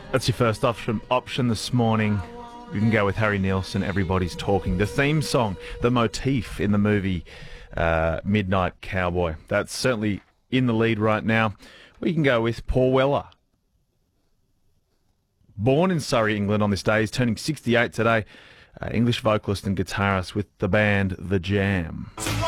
That's your first option this morning. You can go with Harry Nilsson, Everybody's Talking. The theme song, the motif in the movie Midnight Cowboy. That's certainly in the lead right now. We can go with Paul Weller. Born in Surrey, England on this day. He's turning 68 today. English vocalist and guitarist with the band The Jam.